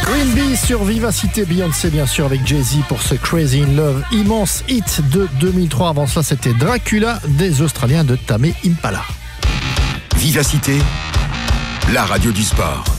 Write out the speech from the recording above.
Green Bee sur Vivacité, Beyoncé bien sûr avec Jay-Z pour ce Crazy in Love, immense hit de 2003. Avant cela c'était Dracula des Australiens de Tame Impala. Vivacité, la radio du sport.